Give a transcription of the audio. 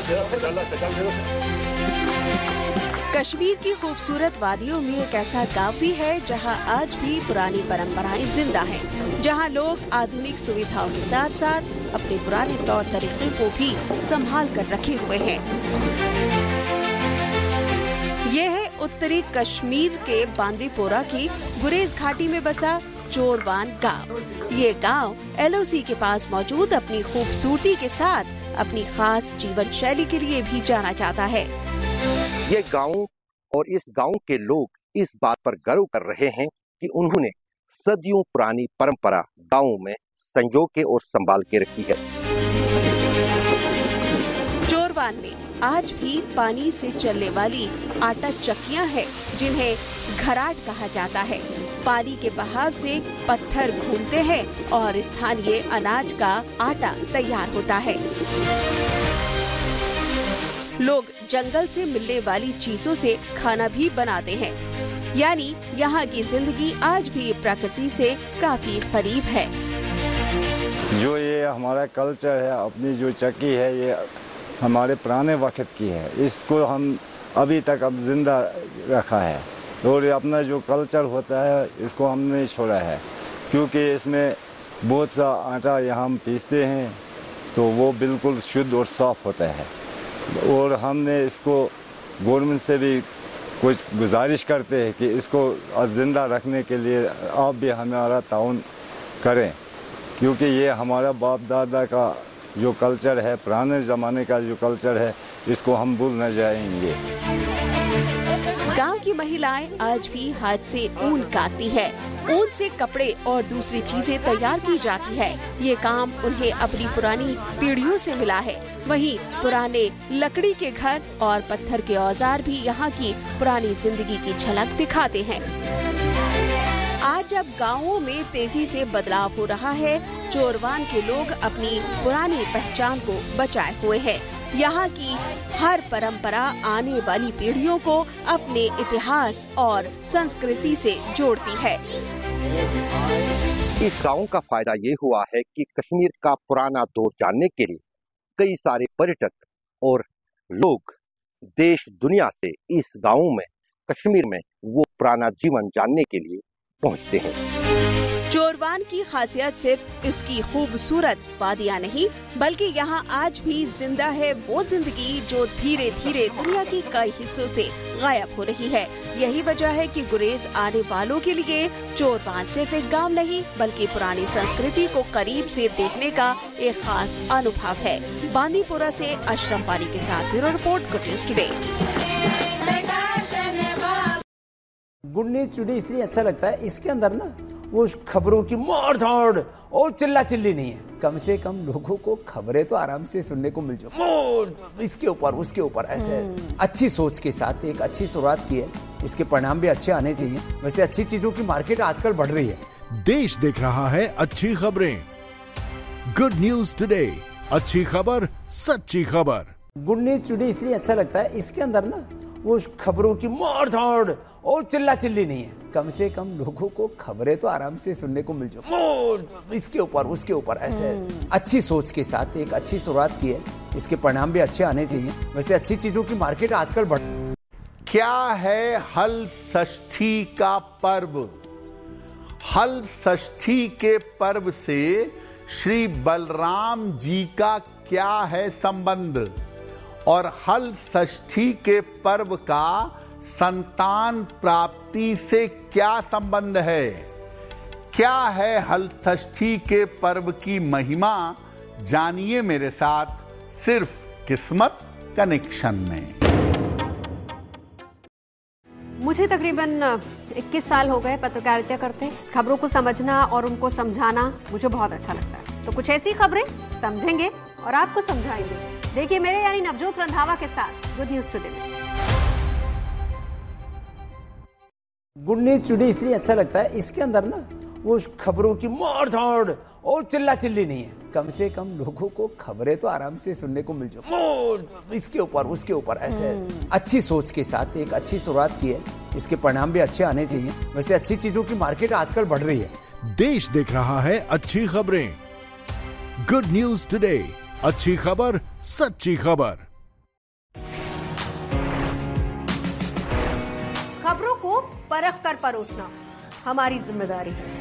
कश्मीर की खूबसूरत वादियों में एक ऐसा गांव भी है जहां आज भी पुरानी परंपराएं जिंदा हैं, जहां लोग आधुनिक सुविधाओं के साथ साथ अपने पुराने तौर तरीकों को भी संभाल कर रखे हुए हैं। ये है उत्तरी कश्मीर के बांदीपोरा की गुरेज घाटी में बसा चोरवान गांव। ये गांव LOC के पास मौजूद अपनी खूबसूरती के साथ अपनी खास जीवन शैली के लिए भी जाना जाता है। ये गांव और इस गांव के लोग इस बात पर गर्व कर रहे हैं कि उन्होंने सदियों पुरानी परंपरा गांव में संजो के और संभाल के रखी है। चोरवान में आज भी पानी से चलने वाली आटा चक्कियां हैं, जिन्हें घराट कहा जाता है। पानी के बहाव से पत्थर घूमते हैं और स्थानीय अनाज का आटा तैयार होता है। लोग जंगल से मिलने वाली चीजों से खाना भी बनाते हैं, यानी यहाँ की जिंदगी आज भी प्रकृति से काफी करीब है। जो ये हमारा कल्चर है, अपनी जो चक्की है, ये हमारे पुराने वक्त की है। इसको हम अभी तक अब जिंदा रखा है और अपना जो कल्चर होता है इसको हमने नहीं छोड़ा है, क्योंकि इसमें बहुत सा आटा यहाँ हम पीसते हैं तो वो बिल्कुल शुद्ध और साफ होता है। और हमने इसको गवर्नमेंट से भी कुछ गुजारिश करते हैं कि इसको जिंदा रखने के लिए आप भी हमारा ताउन करें, क्योंकि ये हमारा बाप दादा का जो कल्चर है, पुराने ज़माने का जो कल्चर है, इसको हम भूल न जाएंगे। गांव की महिलाएं आज भी हाथ से ऊन काटती है। ऊन से कपड़े और दूसरी चीजें तैयार की जाती है। ये काम उन्हें अपनी पुरानी पीढ़ियों से मिला है। वहीं पुराने लकड़ी के घर और पत्थर के औजार भी यहाँ की पुरानी जिंदगी की झलक दिखाते हैं। आज जब गांवों में तेजी से बदलाव हो रहा है, चोरवान के लोग अपनी पुरानी पहचान को बचाए हुए हैं। यहाँ की हर परंपरा आने वाली पीढ़ियों को अपने इतिहास और संस्कृति से जोड़ती है। इस गांव का फायदा ये हुआ है कि कश्मीर का पुराना दौर जानने के लिए कई सारे पर्यटक और लोग देश दुनिया से इस गांव में, कश्मीर में वो पुराना जीवन जानने के लिए पहुंचते हैं। चोरवान की खासियत सिर्फ इसकी खूबसूरत वादियाँ नहीं, बल्कि यहाँ आज भी जिंदा है वो जिंदगी जो धीरे धीरे दुनिया की कई हिस्सों से गायब हो रही है। यही वजह है कि गुरेज आने वालों के लिए चोरवान सिर्फ एक गांव नहीं, बल्कि पुरानी संस्कृति को करीब से देखने का एक खास अनुभव है। बांदीपोरा से अशरफ वानी के साथ bureau report, good news today. Good news today इसलिए अच्छा लगता है, इसके अंदर ना वो खबरों की मार धाड़ और चिल्ला चिल्ली नहीं है। कम से कम लोगों को खबरें तो आराम से सुनने को मिल जाए, इसके ऊपर उसके ऊपर ऐसे अच्छी सोच के साथ एक अच्छी शुरुआत की है। इसके परिणाम भी अच्छे आने चाहिए। वैसे अच्छी चीजों की मार्केट आजकल बढ़ रही है। देश देख रहा है अच्छी खबरें। गुड न्यूज टुडे, अच्छी खबर, सच्ची खबर। गुड न्यूज टुडे इसलिए अच्छा लगता है, इसके अंदर ना वो खबरों की मार धाड़ और चिल्ला चिल्ली नहीं है। कम से कम लोगों को खबरें तो आराम से सुनने को मिल जाए, इसके ऊपर उसके ऊपर ऐसे अच्छी सोच के साथ एक अच्छी शुरुआत की है। इसके परिणाम भी अच्छे आने चाहिए। वैसे अच्छी चीजों की मार्केट आजकल बढ़। क्या है हल षष्ठी का पर्व? हल षष्ठी के पर्व से श्री बलराम जी का क्या है संबंध, और हल षष्ठी के पर्व का संतान प्राप्ति से क्या संबंध है? क्या है हल षष्ठी के पर्व की महिमा? जानिए मेरे साथ सिर्फ किस्मत कनेक्शन में। मुझे तकरीबन 21 साल हो गए पत्रकारिता करते। खबरों को समझना और उनको समझाना मुझे बहुत अच्छा लगता है। तो कुछ ऐसी खबरें समझेंगे और आपको समझाएंगे। देखिए मेरे यानी नवजोत रंधावा के साथ गुड न्यूज टुडे में। गुड न्यूज टुडे इसलिए अच्छा लगता है, इसके अंदर ना वो खबरों की मार धाड़ और चिल्ला चिल्ली नहीं है। कम से कम लोगों को खबरें तो आराम से सुनने को मिल जाए, इसके ऊपर उसके ऊपर ऐसे अच्छी सोच के साथ एक अच्छी शुरुआत की है। इसके परिणाम भी अच्छे आने चाहिए। वैसे अच्छी चीजों की मार्केट आजकल बढ़ रही है। देश देख रहा है अच्छी खबरें। गुड न्यूज टुडे, अच्छी खबर, सच्ची खबर। परख कर परोसना हमारी जिम्मेदारी है।